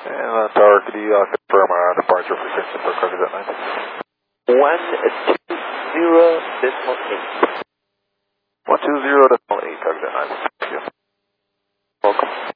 And Tower, could you confirm our departure frequency for Cargo Jet 9? 120.8. 120